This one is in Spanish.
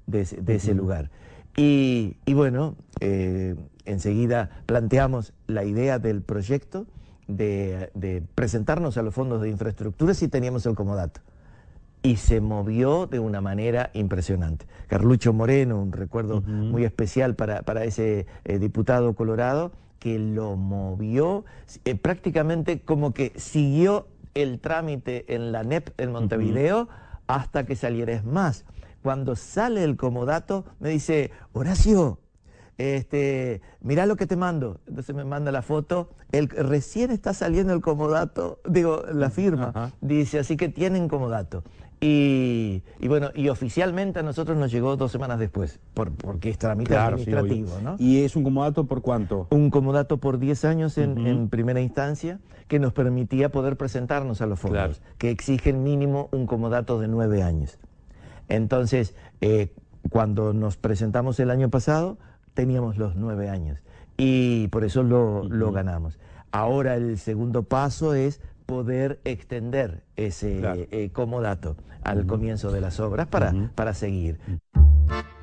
de ese lugar. Y bueno, enseguida planteamos la idea del proyecto de presentarnos a los fondos de infraestructura si teníamos el comodato. Y se movió de una manera impresionante. Carlucho Moreno, un recuerdo muy especial para ese diputado colorado, que lo movió prácticamente como que siguió el trámite en la NEP en Montevideo hasta que saliera. Es más, cuando sale el comodato, me dice: Horacio, mirá lo que te mando. Entonces me manda la foto, recién está saliendo el comodato, digo, la firma, dice, así que tienen comodato. Y bueno, y oficialmente a nosotros nos llegó 2 semanas después, porque es trámite administrativo, sí, ¿no? ¿Y es un comodato por cuánto? Un comodato por 10 años en primera instancia, que nos permitía poder presentarnos a los fondos, que exigen mínimo un comodato de 9 años. Entonces, cuando nos presentamos el año pasado, teníamos los 9 años y por eso lo ganamos. Ahora el segundo paso es poder extender ese comodato al comienzo de las obras para seguir.